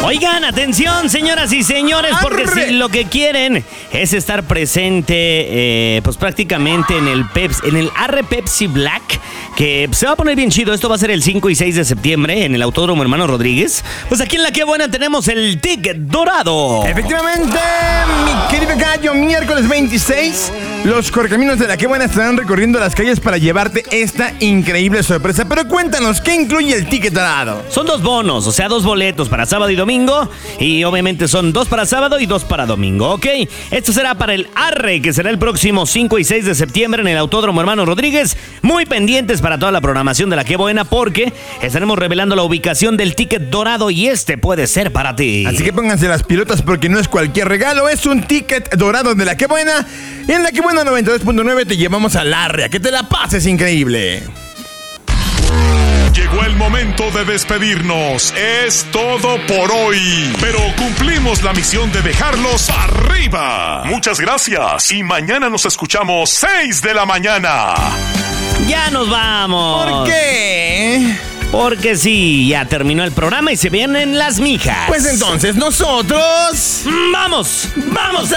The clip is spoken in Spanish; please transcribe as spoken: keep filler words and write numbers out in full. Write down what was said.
Oigan, atención, señoras y señores, porque si lo que quieren es estar presente, eh, pues prácticamente en el Pepsi, en el Arre Pepsi Black, que se va a poner bien chido. Esto va a ser el cinco y seis de septiembre en el Autódromo Hermano Rodríguez. Pues aquí en La Qué Buena tenemos el ticket dorado. Efectivamente, mi querido gallo, miércoles veintiséis, los correcaminos de La Qué Buena estarán recorriendo las calles para llevarte esta increíble sorpresa. Pero cuéntanos, ¿qué incluye el ticket dorado? Son dos bonos, o sea, dos boletos para sábado y domingo. Y obviamente son dos para sábado y dos para domingo, ¿ok? Esto será para el Arre, que será el próximo cinco y seis de septiembre en el Autódromo Hermano Rodríguez. Muy pendientes para toda la programación de La Qué Buena, porque estaremos revelando la ubicación del ticket dorado y este puede ser para ti. Así que pónganse las pilotas porque no es cualquier regalo, es un ticket dorado de La Qué Buena. Y en La Qué Buena noventa y dos punto nueve te llevamos al Arre, a que te la pases increíble. Llegó el momento de despedirnos. Es todo por hoy. Pero cumplimos la misión de dejarlos arriba. Muchas gracias. Y mañana nos escuchamos seis de la mañana. Ya nos vamos. ¿Por qué? Porque sí, ya terminó el programa y se vienen las mijas. Pues entonces nosotros... ¡Vamos! ¡Vamos a